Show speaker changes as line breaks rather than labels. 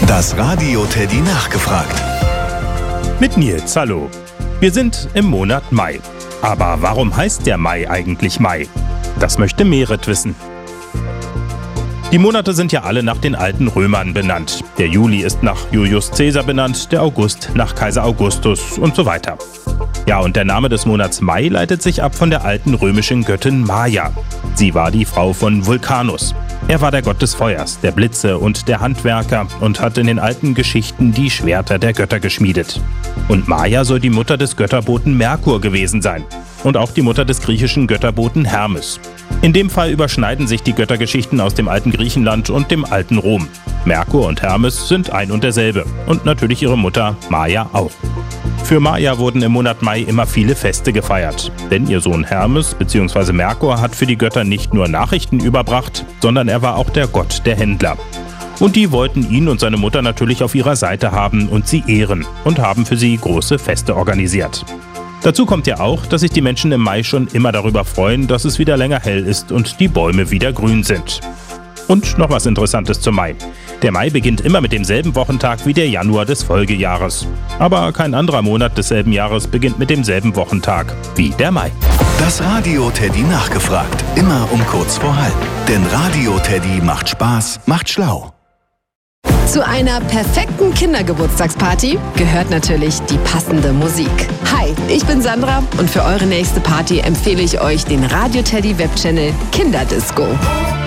Das Radio Teddy nachgefragt.
Mit Nils, hallo. Wir sind im Monat Mai. Aber warum heißt der Mai eigentlich Mai? Das möchte Merit wissen. Die Monate sind ja alle nach den alten Römern benannt. Der Juli ist nach Julius Caesar benannt, der August nach Kaiser Augustus und so weiter. Ja, und der Name des Monats Mai leitet sich ab von der alten römischen Göttin Maia. Sie war die Frau von Vulcanus. Er war der Gott des Feuers, der Blitze und der Handwerker und hat in den alten Geschichten die Schwerter der Götter geschmiedet. Und Maia soll die Mutter des Götterboten Merkur gewesen sein und auch die Mutter des griechischen Götterboten Hermes. In dem Fall überschneiden sich die Göttergeschichten aus dem alten Griechenland und dem alten Rom. Merkur und Hermes sind ein und derselbe und natürlich ihre Mutter Maia auch. Für Maia wurden im Monat Mai immer viele Feste gefeiert, denn ihr Sohn Hermes bzw. Merkur hat für die Götter nicht nur Nachrichten überbracht, sondern er war auch der Gott der Händler. Und die wollten ihn und seine Mutter natürlich auf ihrer Seite haben und sie ehren und haben für sie große Feste organisiert. Dazu kommt ja auch, dass sich die Menschen im Mai schon immer darüber freuen, dass es wieder länger hell ist und die Bäume wieder grün sind. Und noch was Interessantes zum Mai. Der Mai beginnt immer mit demselben Wochentag wie der Januar des Folgejahres. Aber kein anderer Monat desselben Jahres beginnt mit demselben Wochentag wie der Mai.
Das Radio Teddy nachgefragt. Immer um kurz vor halb. Denn Radio Teddy macht Spaß, macht schlau.
Zu einer perfekten Kindergeburtstagsparty gehört natürlich die passende Musik. Hi, ich bin Sandra und für eure nächste Party empfehle ich euch den Radio Teddy Webchannel Kinderdisco.